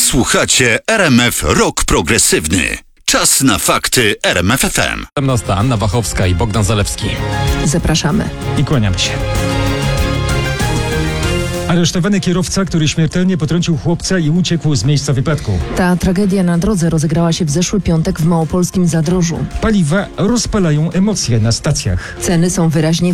Słuchacie RMF Rock Progresywny. Czas na fakty RMF FM. 17. Anna Wachowska i Bogdan Zalewski. Zapraszamy. I kłaniamy się. Aresztowany kierowca, który śmiertelnie potrącił chłopca i uciekł z miejsca wypadku. Ta tragedia na drodze rozegrała się w zeszły piątek w małopolskim Zadrożu. Paliwa rozpalają emocje na stacjach. Ceny są wyraźnie